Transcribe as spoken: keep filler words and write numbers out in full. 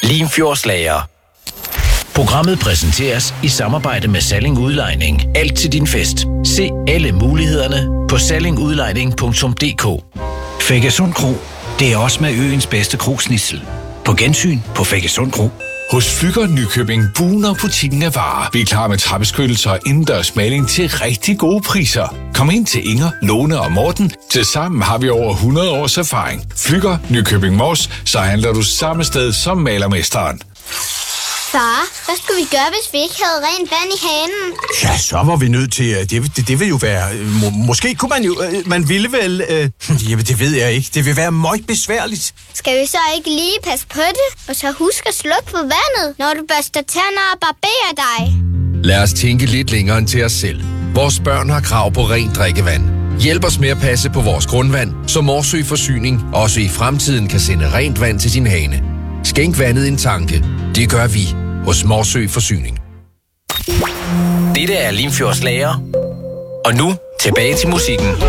Limfjordslager. Programmet præsenteres i samarbejde med Salling Udlejning. Alt til din fest. Se alle mulighederne på salling udlejning punktum d k. Feggesund Kro, det er også med øens bedste krogsnitsel. På gensyn på Feggesund Kro. Hos Flügger Nykøbing buner butikken af varer. Vi er klar med trappeskyttelser og indendørs maling til rigtig gode priser. Kom ind til Inger, Lone og Morten. Tilsammen har vi over hundrede års erfaring. Flügger Nykøbing Mors, så handler du samme sted som malermesteren. Far, hvad skulle vi gøre, hvis vi ikke havde rent vand i hanen? Ja, så var vi nødt til... Det, det, det vil jo være... Må, måske kunne man jo... Man ville vel... Øh, jamen, det ved jeg ikke. Det vil være meget besværligt. Skal vi så ikke lige passe på det? Og så husk at slukke for vandet, når du børster tænder og barberer dig. Lad os tænke lidt længere end til os selv. Vores børn har krav på rent drikkevand. Hjælp os med at passe på vores grundvand, så Morsø Forsyning også i fremtiden kan sende rent vand til din hane. Skænk vandet en tanke. Det gør vi hos Morsø Forsyning. Dette er Limfjordslager. Og nu tilbage til musikken.